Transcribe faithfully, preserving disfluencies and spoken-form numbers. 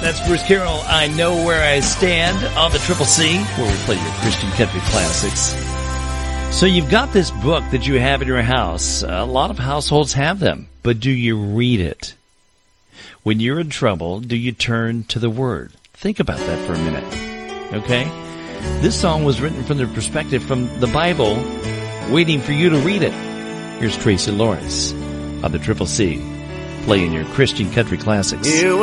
That's Bruce Carroll, I Know Where I Stand, on the Triple C, where we play your Christian country classics. So you've got this book that you have in your house. A lot of households have them, but do you read it? When you're in trouble, do you turn to the Word? Think about that for a minute, okay? This song was written from the perspective from the Bible, waiting for you to read it. Here's Tracy Lawrence on the Triple C, playing your Christian country classics. You